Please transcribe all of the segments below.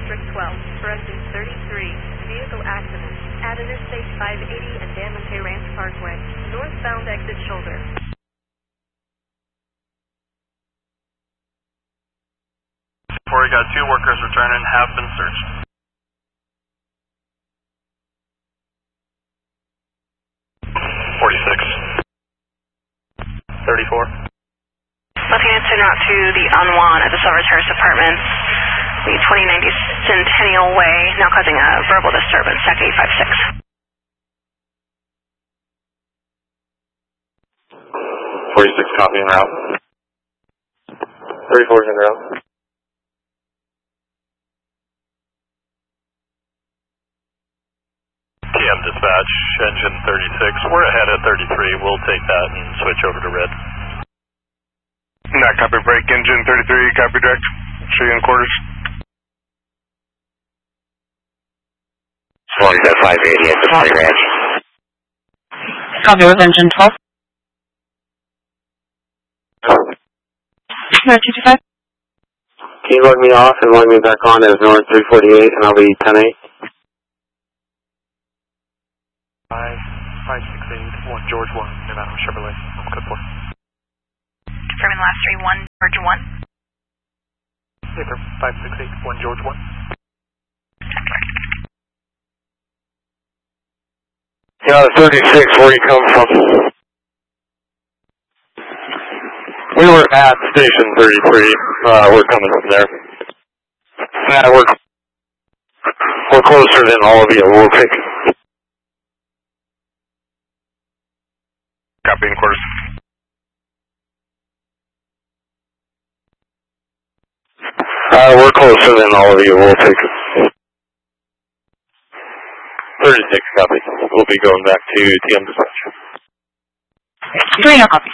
District 12, President 33, vehicle accident at Interstate 580 and Diamante Ranch Parkway, northbound exit shoulder. 4, we got 2 workers returning, have been searched. 46. 34. Looking to turn out to the Unwan at the Silver Terrace Apartments, the 2090 Centennial Way, now causing a verbal disturbance, SAC 856. 46 copy en route. 34 is en route. TM dispatch, engine 36, we're ahead at 33, we'll take that and switch over to red. Not copy break, engine 33, copy direct, show you in quarters. Swan's at 580 at the Pine Ranch. Copy with engine 12. 225. Can you log me off and log me back on as North 348 and I'll be 10-8? 5681 George 1, Nevada Chevrolet, I'm code 4. Confirming the last 3, 1, George 1. Paper 5681 George 1. Yeah, 36, where you come from? We were at station 33, we're coming from there. Yeah, we're closer than all of you, we'll take. Copy in quarters. We're closer than all of you, we'll take it. 36 copy. We'll be going back to TM dispatch. 3 no copies.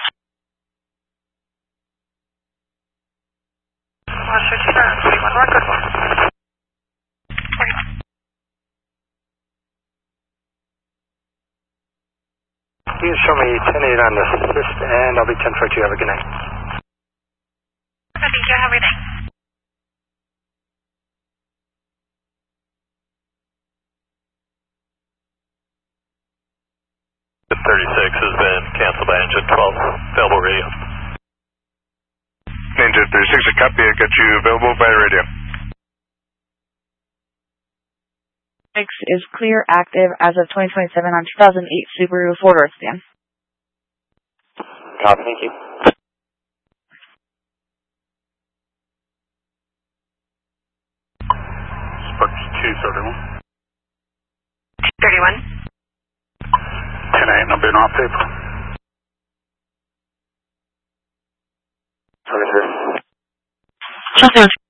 You can show me 10-8 on the assist, and I'll be 10-42. Have a good night. Thank you. Have a good night. The 36 has been canceled by engine 12. Available radio. Engine 36, a copy. I got you available by radio. 6 is clear, active as of 2027 on 2008 Subaru Ford Earth Van. Copy, thank you. Sparks 231. 31. 10-8, I've been off paper. 23. Chelsea